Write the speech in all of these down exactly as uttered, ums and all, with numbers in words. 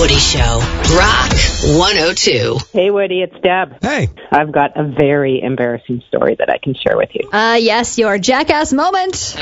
Woody Show. Rock one oh two. Hey, Woody, it's Deb. Hey. I've got a very embarrassing story that I can share with you. Uh, yes, your jackass moment.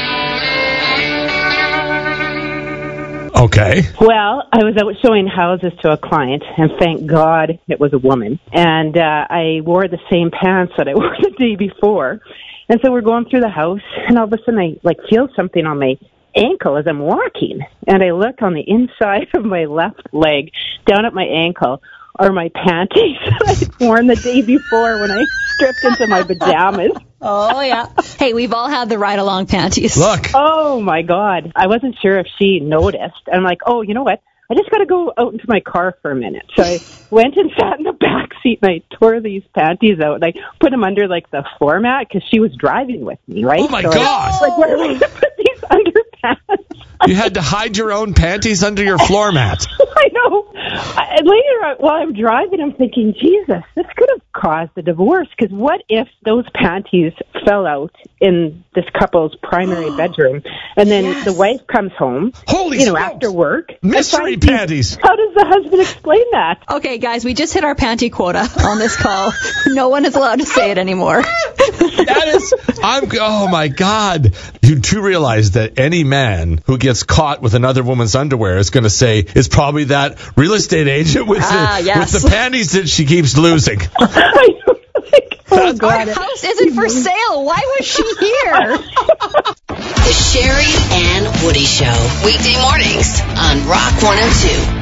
Okay. Well, I was out showing houses to a client, and thank God it was a woman. And uh, I wore the same pants that I wore the day before. And so we're going through the house, and all of a sudden I like feel something on my ankle as I'm walking. And I look on the inside of my left leg, down at my ankle, are my panties that I'd worn the day before when I stripped into my pajamas. Oh, yeah. Hey, we've all had the ride-along panties. Look. Oh, my God. I wasn't sure if she noticed. I'm like, oh, you know what? I just got to go out into my car for a minute. So I went and sat in the back seat, and I tore these panties out, and I put them under, like, the floor mat because she was driving with me, right? Oh, my so God. I was like, where am I going to put these underpants? You had to hide your own panties under your floor mat. I know. I, later, while I'm driving, I'm thinking, Jesus, this could have caused a divorce. Because what if those panties fell out in this couple's primary bedroom, and then Yes. the wife comes home, Holy you know, smokes. after work, and Mystery finds these- panties. How does the husband explain that? Okay, guys, we just hit our panty quota on this call. No one is allowed to say it anymore. That is, I'm, oh my God. You do realize that any man who gets caught with another woman's underwear is going to say, it's probably that real estate agent with, Ah, the, yes. with the panties that she keeps losing. I know, like, oh, God. Our house isn't for sale. Why was she here? The Sherry and Woody Show. Weekday mornings on Rock one oh two.